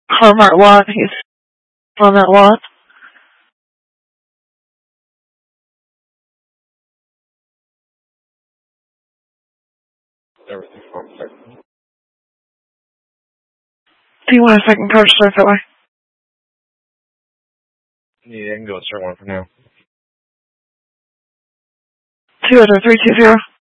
Carmart lot. He's on that lot. Everything's fine. Do you want a second car to start that way? Yeah, I can go and start one for now. 20320.